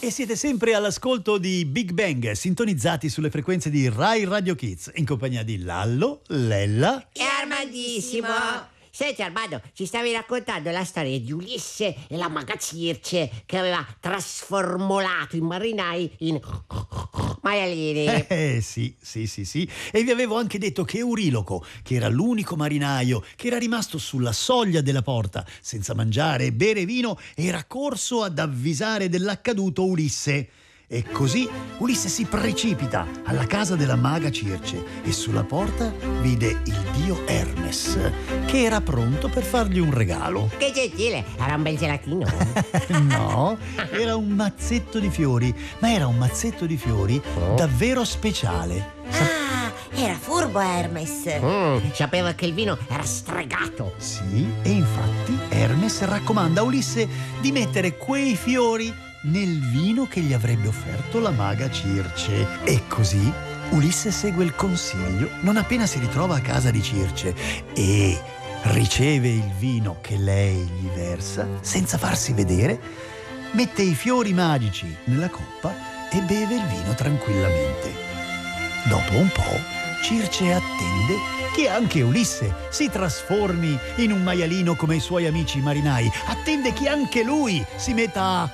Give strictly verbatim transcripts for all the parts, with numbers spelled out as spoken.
E siete sempre all'ascolto di Big Bang, sintonizzati sulle frequenze di Rai Radio Kids, in compagnia di Lallo, Lella e Armandissimo. Senti Armando, ci stavi raccontando la storia di Ulisse e la maga Circe che aveva trasformolato i marinai in maialini. Eh sì, sì, sì, sì. E vi avevo anche detto che Euriloco, che era l'unico marinaio che era rimasto sulla soglia della porta senza mangiare e bere vino, era corso ad avvisare dell'accaduto Ulisse. E così Ulisse si precipita alla casa della maga Circe e sulla porta vide il dio Hermes, che era pronto per fargli un regalo. Che gentile, era un bel gelatino. No, era un mazzetto di fiori, ma era un mazzetto di fiori Oh. davvero speciale. Ah, era furbo Hermes. Mm, sapeva che il vino era stregato. Sì, e infatti Hermes raccomanda a Ulisse di mettere quei fiori nel vino che gli avrebbe offerto la maga Circe. E così Ulisse segue il consiglio non appena si ritrova a casa di Circe e riceve il vino che lei gli versa senza farsi vedere, mette i fiori magici nella coppa e beve il vino tranquillamente. Dopo un po' Circe attende che anche Ulisse si trasformi in un maialino come i suoi amici marinai, attende che anche lui si metta a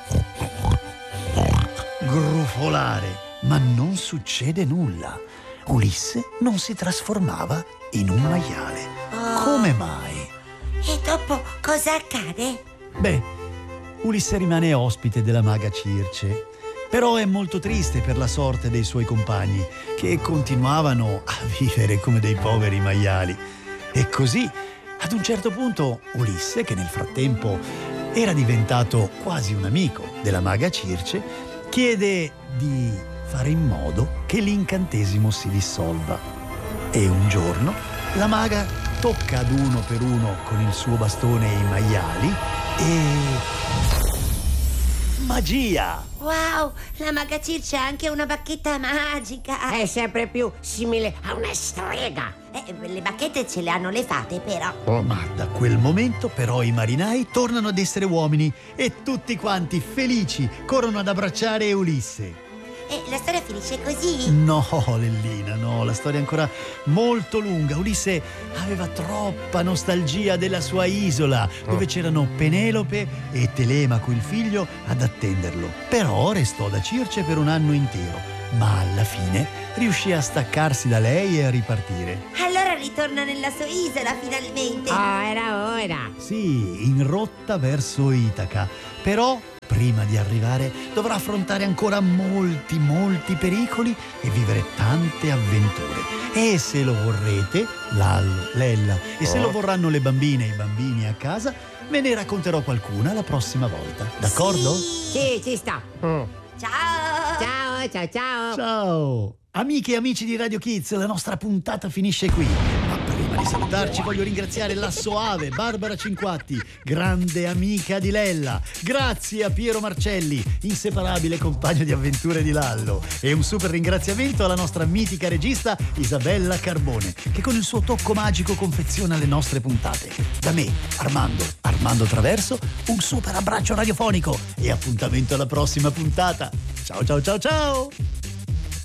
grufolare, ma non succede nulla. Ulisse non si trasformava in un maiale. Oh. Come mai? E dopo cosa accade? Beh, Ulisse rimane ospite della maga Circe, però è molto triste per la sorte dei suoi compagni, che continuavano a vivere come dei poveri maiali. E così, ad un certo punto, Ulisse, che nel frattempo era diventato quasi un amico della maga Circe, chiede di fare in modo che l'incantesimo si dissolva. E un giorno la maga tocca ad uno per uno con il suo bastone i maiali e... magia! Wow, la maga Circe ha anche una bacchetta magica. È sempre più simile a una strega. Eh, le bacchette ce le hanno le fate, però. Ma da quel momento però i marinai tornano ad essere uomini e tutti quanti felici corrono ad abbracciare Ulisse. E la storia finisce così? No, Lellina, no, la storia è ancora molto lunga. Ulisse aveva troppa nostalgia della sua isola, dove c'erano Penelope e Telemaco, il figlio, ad attenderlo. Però restò da Circe per un anno intero, ma alla fine riuscì a staccarsi da lei e a ripartire. Allora ritorna nella sua isola, finalmente. Oh, era ora. Sì, in rotta verso Itaca, però prima di arrivare dovrà affrontare ancora molti, molti pericoli e vivere tante avventure. E se lo vorrete, Lallo, Lella, e se lo vorranno le bambine e i bambini a casa, ve ne racconterò qualcuna la prossima volta. D'accordo? Sì. Sì, ci sta. Mm. Ciao. Ciao, ciao, ciao. Ciao! Amiche e amici di Radio Kids, la nostra puntata finisce qui. Ma prima di salutarci voglio ringraziare la Soave, Barbara Cinquatti, grande amica di Lella. Grazie a Piero Marcelli, inseparabile compagno di avventure di Lallo. E un super ringraziamento alla nostra mitica regista Isabella Carbone, che con il suo tocco magico confeziona le nostre puntate. Da me, Armando, Armando Traverso, un super abbraccio radiofonico e appuntamento alla prossima puntata. Ciao ciao ciao ciao!